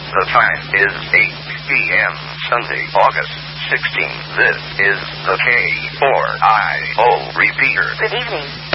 The time is 8 p.m. Sunday, August 16th. This is the K4IO repeater. Good evening.